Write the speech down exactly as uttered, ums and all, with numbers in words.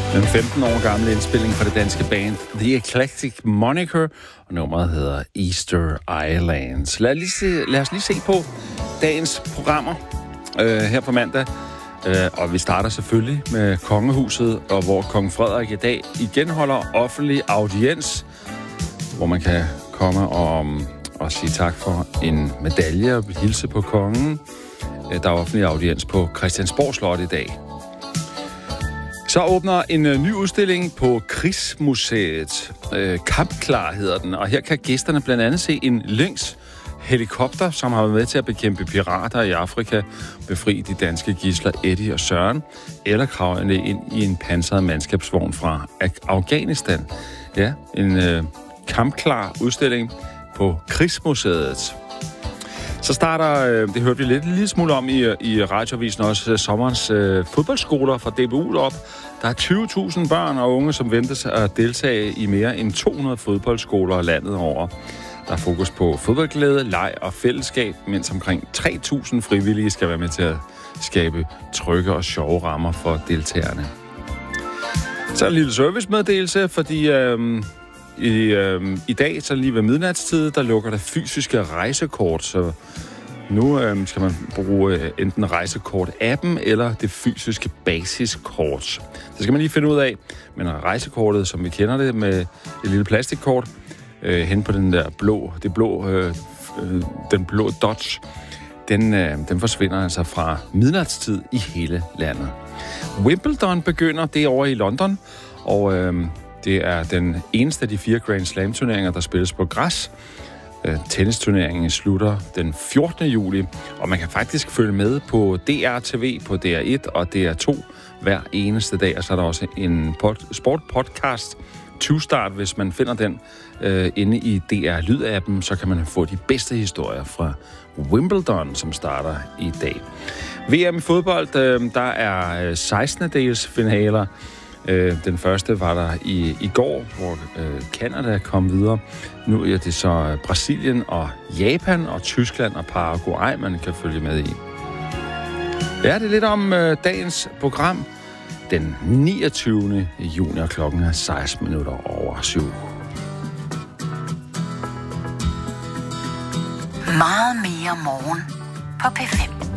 Den femten år gamle indspilling fra det danske band The Eclectic Moniker, og nummeret hedder Easter Islands. Lad, lige se, lad os lige se på dagens programmer øh, her på mandag. Øh, og vi starter selvfølgelig med Kongehuset, og hvor kong Frederik i dag igen holder offentlig audiens, hvor man kan komme og, og sige tak for en medalje og hilse på kongen. Øh, der er offentlig audiens på Christiansborg Slot i dag. Så åbner en uh, ny udstilling på Krigsmuseet. Øh, Kampklar hedder den, og her kan gæsterne blandt andet se en Lynx helikopter, som har været med til at bekæmpe pirater i Afrika, befri de danske gidsler Eddie og Søren, eller kravle ind i en pansret mandskabsvogn fra Afghanistan. Ja, en øh, kampklar udstilling på Krigsmuseet. Så starter, øh, det hørte vi lidt en lille smule om i, i radioavisen også, sommerens øh, fodboldskoler fra D B U op. Der er tyve tusind børn og unge, som ventes at deltage i mere end to hundrede fodboldskoler landet over. Der er fokus på fodboldglæde, leg og fællesskab, mens omkring tre tusind frivillige skal være med til at skabe trygge og sjove rammer for deltagerne. Så en lille servicemeddelelse, fordi øh, i, øh, i dag, så lige ved midnatstid, der lukker der fysiske rejsekort, så nu øh, skal man bruge øh, enten rejsekort-appen eller det fysiske basiskort. Det skal man lige finde ud af, men rejsekortet, som vi kender det med et lille plastikkort, øh, hen på den der blå, det blå, øh, øh, den blå Dodge, den, øh, den forsvinder altså fra midnatstid i hele landet. Wimbledon begynder, det er over i London, og øh, det er den eneste af de fire Grand Slam-turneringer, der spilles på græs. Tennisturneringen slutter den fjortende juli, og man kan faktisk følge med på D R T V, på D R et og D R to hver eneste dag, og så er der også en pod- sportpodcast, Two-Start, hvis man finder den øh, inde i D R Lyd-appen, så kan man få de bedste historier fra Wimbledon, som starter i dag. V M i fodbold, øh, der er sekstende-dels finaler. Den første var der i, i går, hvor øh, Canada kom videre. Nu er det så Brasilien og Japan og Tyskland og Paraguay, man kan følge med i. Ja, det er lidt om øh, dagens program. Den niogtyvende juni, og klokken er seksten minutter over syv. Meget mere morgen på P fem.